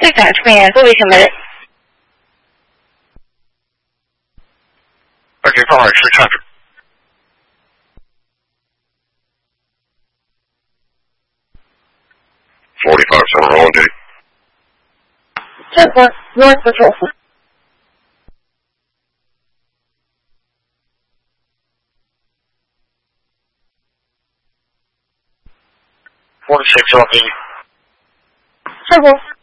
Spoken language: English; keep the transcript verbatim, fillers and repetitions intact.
最想出颜色为什么？ 而且放耳是唱着。forty-five Center Road, Dave. Take one, north patrol. forty-six, L B. Take one.